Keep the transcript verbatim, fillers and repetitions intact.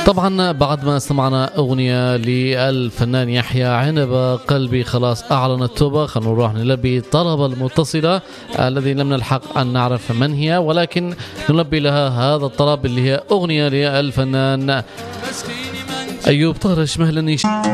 طبعا بعد ما استمعنا أغنية للفنان يحيى عنب قلبي خلاص أعلن التوبة، خلونا نروح نلبي طلب المتصلة الذي لم نلحق أن نعرف من هي، ولكن نلبي لها هذا الطلب اللي هي أغنية للفنان أيوب طارش. مهلا.